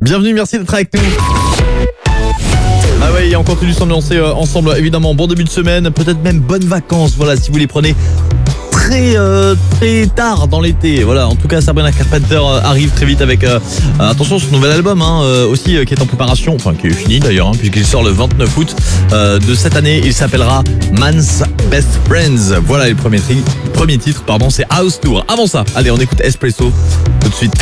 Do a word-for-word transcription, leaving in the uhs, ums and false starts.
Bienvenue, merci d'être avec nous. Ah ouais, on continue de s'ambiancer euh, ensemble, évidemment. Bon début de semaine, peut-être même bonnes vacances, voilà, si vous les prenez très euh, très tard dans l'été. Voilà, en tout cas Sabrina Carpenter euh, arrive très vite avec euh, euh, attention son nouvel album hein, euh, aussi euh, qui est en préparation, enfin qui est fini d'ailleurs hein, puisqu'il sort le vingt-neuf août euh, de cette année. Il s'appellera Man's Best Friends. Voilà le premier, tri- premier titre, pardon, c'est House Tour. Avant ça, allez on écoute Espresso tout de suite.